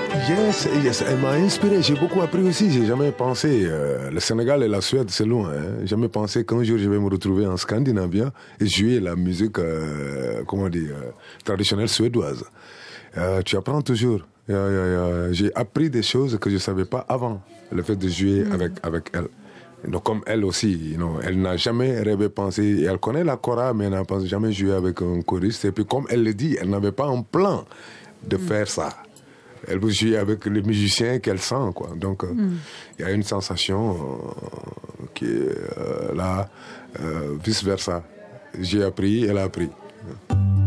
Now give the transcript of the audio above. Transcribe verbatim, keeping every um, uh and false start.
Yes, yes, elle m'a inspiré. J'ai beaucoup appris aussi. J'ai jamais pensé. Euh, le Sénégal et la Suède, c'est loin. Hein. J'ai jamais pensé qu'un jour je vais me retrouver en Scandinavie et jouer la musique, euh, comment dire, euh, traditionnelle suédoise. Euh, tu apprends toujours. Euh, euh, j'ai appris des choses que je savais pas avant. Le fait de jouer mm. avec avec elle. Donc comme elle aussi, you know, elle n'a jamais rêvé penser. Elle connaît la kora, mais elle n'a jamais joué avec un choriste. Et puis comme elle le dit, elle n'avait pas un plan de mm. faire ça. Elle veut jouer avec les musiciens qu'elle sent, quoi. Donc, il mm. euh, y a une sensation euh, qui est euh, là, euh, vice-versa. J'ai appris, elle a appris.